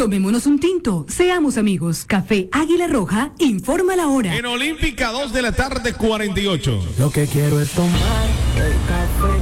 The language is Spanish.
Tomémonos un tinto, seamos amigos. Café Águila Roja, informa la hora. En Olímpica, 2 de la tarde, 48. Lo que quiero es tomar.